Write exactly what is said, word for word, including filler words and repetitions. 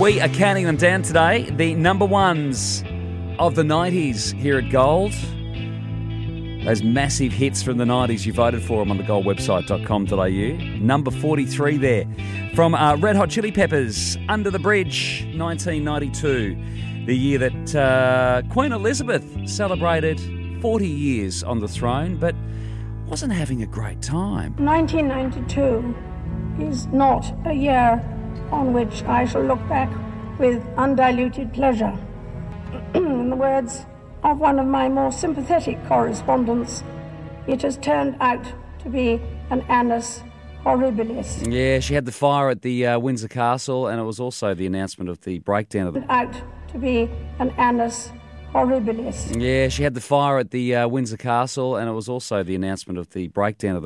We are counting them down today. The number ones of the nineties here at Gold. Those massive hits from the nineties, you voted for them on the gold website dot com dot a u. Number forty-three there. From uh, Red Hot Chili Peppers, Under the Bridge, nineteen ninety-two. The year that uh, Queen Elizabeth celebrated forty years on the throne, but wasn't having a great time. nineteen ninety-two is not a year on which I shall look back with undiluted pleasure. In the words of one of my more sympathetic correspondents, it has turned out to be an annus horribilis. Yeah, she had the fire at the uh, Windsor Castle, and it was also the announcement of the breakdown of the... Out to be an annus horribilis. Yeah, she had the fire at the uh, Windsor Castle, and it was also the announcement of the breakdown of the